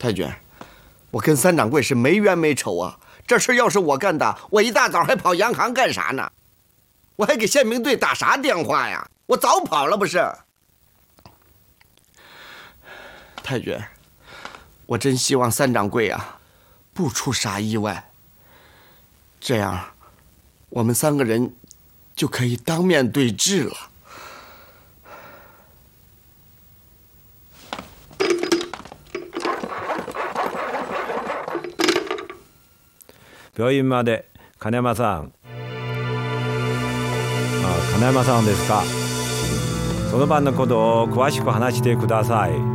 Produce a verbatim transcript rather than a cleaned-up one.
太君，我跟三掌柜是没冤没仇啊，这事要是我干的，我一大早还跑洋行干啥呢？我还给宪兵队打啥电话呀？我早跑了不是？太君，我真希望三掌柜啊，不出啥意外。这样，我们三个人就可以当面对质了。 病院まで。金山さん。あ、金山さんですか。その晩のことを詳しく話してください。